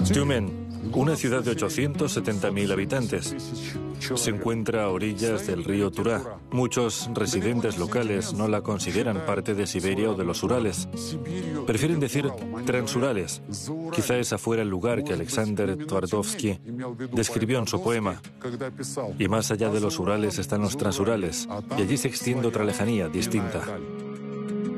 Tyumen, una ciudad de 870.000 habitantes. Se encuentra a orillas del río Turá. Muchos residentes locales no la consideran parte de Siberia o de los Urales. Prefieren decir Transurales. Quizá esa fuera el lugar que Alexander Twardovsky describió en su poema. Y más allá de los Urales están los Transurales, y allí se extiende otra lejanía distinta.